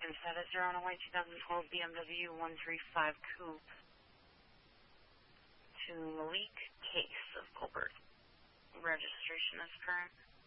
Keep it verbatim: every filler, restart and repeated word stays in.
Customer status, you're on a white twenty twelve B M W one three five Coupe to Malik Case of Colbert. Registration is current.